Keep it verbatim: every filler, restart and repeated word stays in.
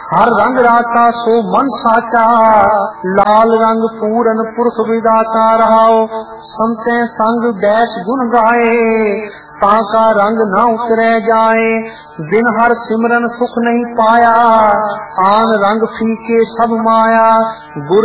हर रंग राता सो मन साचा, लाल रंग पूरन पुरख विदाता रहाओ। संते संग बैस गुण गाए, ताका रंग न उतरे जाए। बिन हर सिमरन सुख नहीं पाया, आन रंग फीके सब माया। गुर